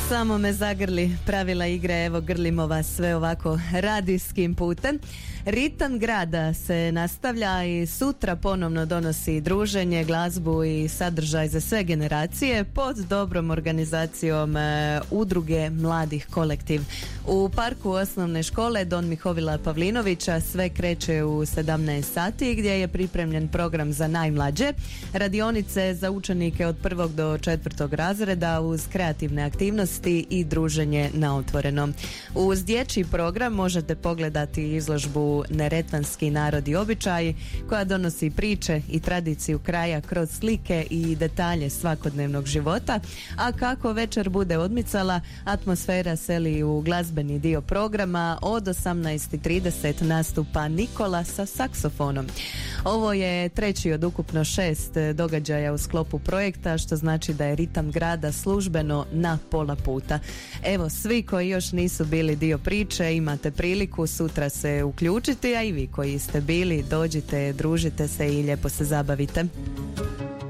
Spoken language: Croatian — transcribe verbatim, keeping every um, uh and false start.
Samo me zagrli, pravila igre, evo grlimo vas sve ovako radijskim putem. Ritam grada se nastavlja i sutra ponovno donosi druženje, glazbu i sadržaj za sve generacije pod dobrom organizacijom e, udruge Mladih kolektiv. U parku osnovne škole Don Mihovila Pavlinovića sve kreće u sedamnaest sati gdje je pripremljen program za najmlađe, radionice za učenike od prvog do četvrtog razreda uz kreativne aktivnosti i druženje na otvorenom. Uz dječji program možete pogledati izložbu Neretvanski narod i običaji koja donosi priče i tradiciju kraja kroz slike i detalje svakodnevnog života, a kako večer bude odmicala, atmosfera seli u glazbeni dio programa. Od osamnaest i trideset nastupa Nikola sa saksofonom. Ovo je treći od ukupno šest događaja u sklopu projekta, što znači da je Ritam grada službeno na pola puta. Evo, svi koji još nisu bili dio priče, imate priliku sutra se uključiti, a i vi koji ste bili, dođite, družite se i lijepo se zabavite.